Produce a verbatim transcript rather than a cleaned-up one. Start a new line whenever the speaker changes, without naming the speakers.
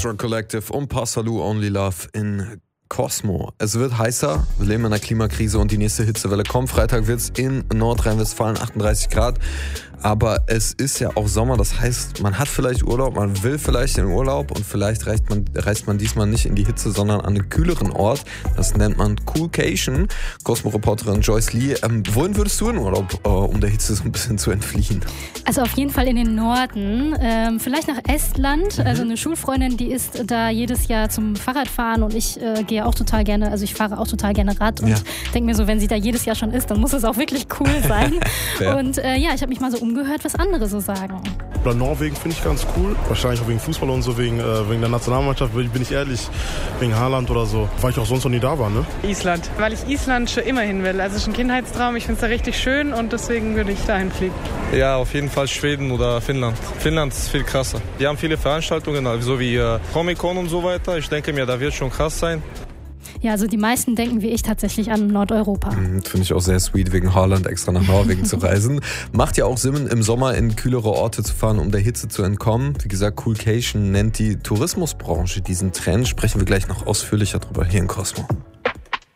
Astra Collective und Passalou Only Love in Cosmo. Es wird heißer, wir leben in einer Klimakrise und die nächste Hitzewelle kommt. Freitag wird es in Nordrhein-Westfalen achtunddreißig Grad. Aber es ist ja auch Sommer, das heißt, man hat vielleicht Urlaub, man will vielleicht in Urlaub und vielleicht reist man, reist man diesmal nicht in die Hitze, sondern an einen kühleren Ort. Das nennt man Coolcation. Cosmo-Reporterin Joyce Lee, ähm, wohin würdest du in Urlaub, äh, um der Hitze so ein bisschen zu entfliehen?
Also auf jeden Fall in den Norden, ähm, vielleicht nach Estland. Mhm. Also eine Schulfreundin, die ist da jedes Jahr zum Fahrradfahren und ich äh, gehe auch total gerne, also ich fahre auch total gerne Rad und ja. denke mir so, wenn sie da jedes Jahr schon ist, dann muss es auch wirklich cool sein. Und äh, ja, ich habe mich mal so umgehört, was andere so sagen.
Oder Norwegen finde ich ganz cool. Wahrscheinlich auch wegen Fußball und so, wegen, äh, wegen der Nationalmannschaft, bin ich ehrlich, wegen Haaland oder so. Weil ich auch sonst noch nie da war, ne?
Island, weil ich Island schon immer hin will. Also es ist ein Kindheitstraum, ich finde es da richtig schön und deswegen würde ich dahin fliegen.
Ja, auf jeden Fall Schweden oder Finnland. Finnland ist viel krasser. Die haben viele Veranstaltungen, so wie äh, Comic-Con und so weiter. Ich denke mir, da wird schon krass sein.
Ja, also die meisten denken wie ich tatsächlich an Nordeuropa.
Mhm, finde ich auch sehr sweet, wegen Haaland extra nach Norwegen zu reisen. Macht ja auch Sinn, im Sommer in kühlere Orte zu fahren, um der Hitze zu entkommen. Wie gesagt, Coolcation nennt die Tourismusbranche diesen Trend. Sprechen wir gleich noch ausführlicher drüber hier in Cosmo.